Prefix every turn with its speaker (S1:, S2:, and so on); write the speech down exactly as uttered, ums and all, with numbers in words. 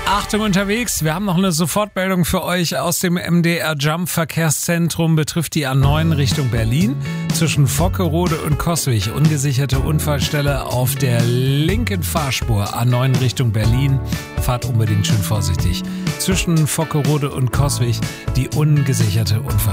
S1: Achtung unterwegs, wir haben noch eine Sofortmeldung für euch aus dem M D R Jump Verkehrszentrum, betrifft die A neun Richtung Berlin. Zwischen Vockerode und Coswig ungesicherte Unfallstelle auf der linken Fahrspur A neun Richtung Berlin. Fahrt unbedingt schön vorsichtig. Zwischen Vockerode und Coswig die ungesicherte Unfallstelle.